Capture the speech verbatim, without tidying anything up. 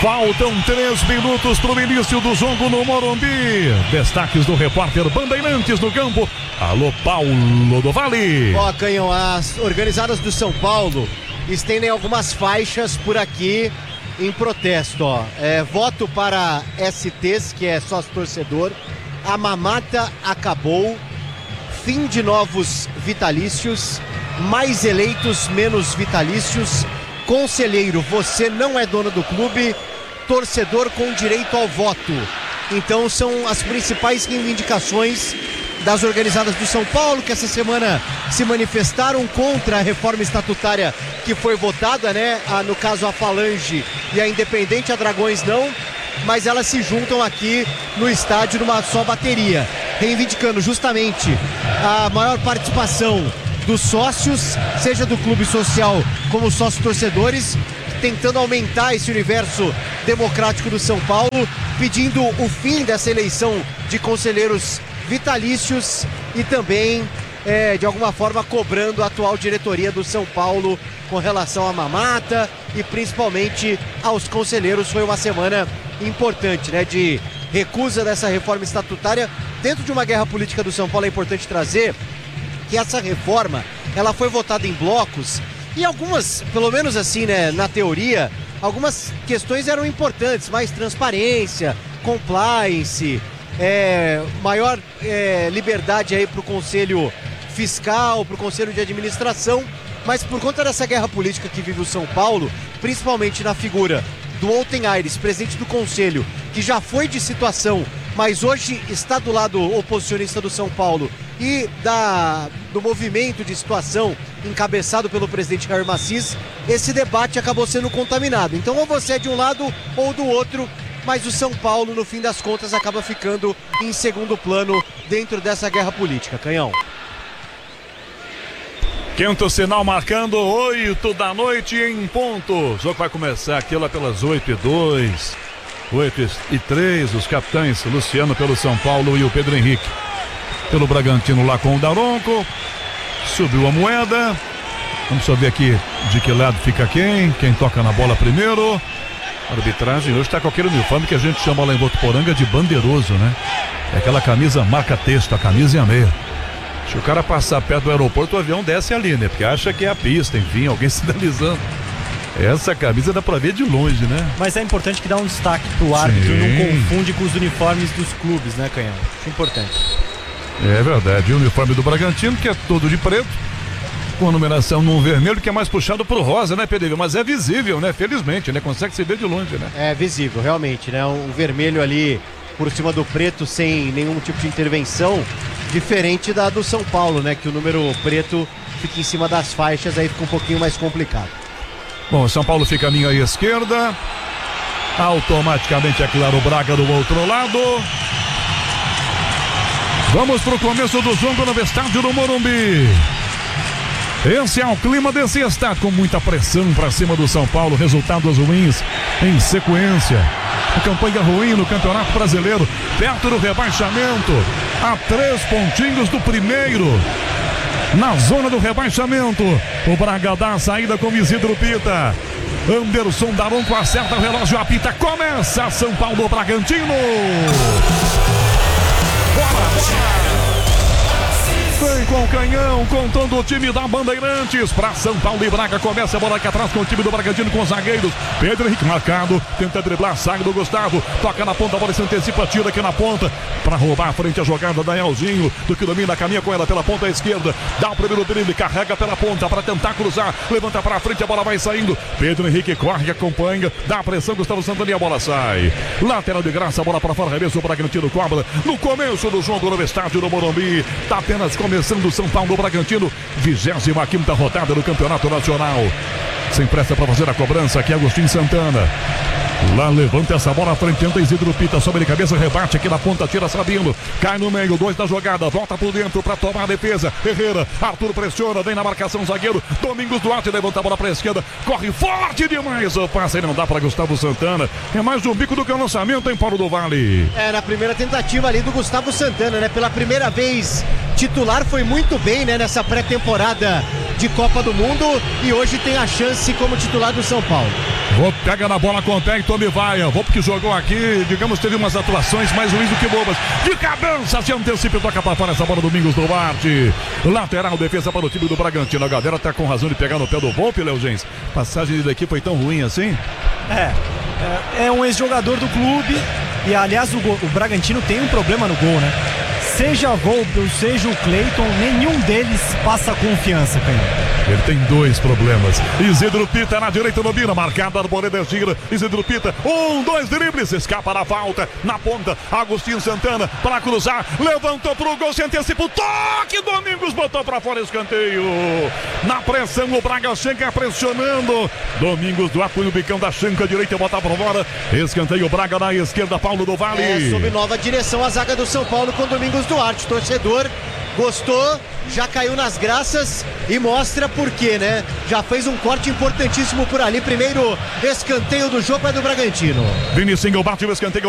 Faltam três minutos para o início do jogo no Morumbi. Destaques do repórter Bandeirantes no campo. Alô, Paulo do Vale. Ó, Canhão, as organizadas do São Paulo estendem algumas faixas por aqui em protesto, ó. É, voto para S Ts, que é sócio torcedor. A mamata acabou. Fim de novos vitalícios. Mais eleitos, menos vitalícios. Conselheiro, você não é dono do clube. Torcedor com direito ao voto. Então são as principais reivindicações das organizadas do São Paulo, que essa semana se manifestaram contra a reforma estatutária que foi votada, né? Ah, no caso a Falange e a Independente, a Dragões não, mas elas se juntam aqui no estádio numa só bateria, reivindicando justamente a maior participação dos sócios, seja do clube social como sócios torcedores, tentando aumentar esse universo democrático do São Paulo, pedindo o fim dessa eleição de conselheiros vitalícios e também, é, de alguma forma, cobrando a atual diretoria do São Paulo com relação à mamata e principalmente aos conselheiros. Foi uma semana importante, né, de recusa dessa reforma estatutária. Dentro de uma guerra política do São Paulo é importante trazer que essa reforma, ela foi votada em blocos e algumas, pelo menos assim, né, na teoria, algumas questões eram importantes, mais transparência, compliance, é, maior é, liberdade aí para o Conselho Fiscal, para o Conselho de Administração, mas por conta dessa guerra política que vive o São Paulo, principalmente na figura do Olten Aires, presidente do Conselho, que já foi de situação, mas hoje está do lado oposicionista do São Paulo, e da, do movimento de situação encabeçado pelo presidente Jair Massis, esse debate acabou sendo contaminado. Então ou você é de um lado ou do outro, mas o São Paulo, no fim das contas, acaba ficando em segundo plano dentro dessa guerra política. Canhão. Quinto sinal marcando oito da noite em ponto. O jogo vai começar aqui lá pelas oito e dois, oito e três, os capitães Luciano pelo São Paulo e o Pedro Henrique pelo Bragantino lá com o Daronco. Subiu a moeda. Vamos saber aqui de que lado fica quem. Quem toca na bola primeiro. A arbitragem hoje está com aquele uniforme que a gente chama lá em Votuporanga de bandeiroso, né? É aquela camisa marca texto, a camisa e a meia. Se o cara passar perto do aeroporto, o avião desce ali, né? Porque acha que é a pista, enfim, alguém sinalizando. Essa camisa dá pra ver de longe, né? Mas é importante que dá um destaque pro árbitro, não confunde com os uniformes dos clubes, né, Canhão? Acho importante. É verdade, o uniforme do Bragantino, que é todo de preto, com a numeração no vermelho, que é mais puxado pro rosa, né, Pedro? Mas é visível, né? Felizmente, né? Consegue se ver de longe, né? É visível, realmente, né? Um vermelho ali por cima do preto, sem nenhum tipo de intervenção, diferente da do São Paulo, né? Que o número preto fica em cima das faixas, aí fica um pouquinho mais complicado. Bom, o São Paulo fica à minha esquerda. Automaticamente, é claro, o Braga do outro lado. Vamos pro começo do jogo no estádio do Morumbi. Esse é o clima desse estádio, com muita pressão para cima do São Paulo, resultados ruins em sequência. A campanha ruim no Campeonato Brasileiro, perto do rebaixamento, a três pontinhos do primeiro. Na zona do rebaixamento, o Braga dá a saída com Isidro Pita. Anderson Daronco acerta o relógio, apita, começa São Paulo Bragantino. Bora, bora! Vem com o Canhão, com todo o time da Bandeirantes. Pra São Paulo e Braga, começa a bola aqui atrás com o time do Bragantino, com os zagueiros. Pedro Henrique marcado, tenta driblar, sai do Gustavo, toca na ponta, a bola se antecipa, tira aqui na ponta, pra roubar a frente a jogada da Elzinho, do que domina, caminha com ela pela ponta esquerda, dá o primeiro drible, carrega pela ponta pra tentar cruzar, levanta pra frente, a bola vai saindo. Pedro Henrique corre, acompanha, dá a pressão, Gustavo Santana e a bola sai. Lateral de graça, a bola pra fora, arremesso, o Bragantino cobra. No começo do jogo no estádio do Morumbi, tá apenas começando o São Paulo Bragantino, vigésima quinta rodada do Campeonato Nacional. Sem pressa para fazer a cobrança aqui, Agostinho Santana. Lá levanta essa bola à frente, tenta Isidro Pita, sobe de cabeça, rebate aqui na ponta, tira Sabino, cai no meio, dois da jogada, volta por dentro para tomar a defesa. Herrera, Arthur pressiona, vem na marcação, zagueiro Domingos Duarte, levanta a bola para a esquerda, corre forte demais, o passe não dá para Gustavo Santana. É mais um bico do que o lançamento, hein, Paulo do Vale? É, na primeira tentativa ali do Gustavo Santana, né? Pela primeira vez titular, foi muito bem, né? Nessa pré-temporada de Copa do Mundo e hoje tem a chance como titular do São Paulo. Vou pegar na bola com o Tec, Tome Vaia. Vou porque jogou aqui, digamos, teve umas atuações mais ruins do que bobas. De cabeça, se antecipa e toca pra fora essa bola do Domingos Duarte. Lateral, defesa para o time do Bragantino. A galera tá com razão de pegar no pé do Volpe, Léo Gens. Passagem daqui foi tão ruim assim? É, é, é um ex-jogador do clube. E aliás, o, o Bragantino tem um problema no gol, né? Seja a Volpe ou seja o Cleiton, nenhum deles passa confiança, Canhão. Ele tem dois problemas. Isidro Pita na direita domina, marcado Arboleda gira. Isidro Pita, um, dois dribles, escapa da falta, na ponta, Agostinho Santana para cruzar, levantou pro gol, se antecipa o toque, Domingos botou para fora, escanteio. Na pressão, o Braga chega pressionando. Domingos do apoio, o bicão da chanca direita, botar para fora, escanteio, Braga na esquerda, Paulo do Vale. É, sob nova direção a zaga do São Paulo com Domingos Duarte, torcedor. Gostou, já caiu nas graças e mostra por quê, né? Já fez um corte importantíssimo por ali. Primeiro escanteio do jogo é do Bragantino. Vinicinho bate o escanteio.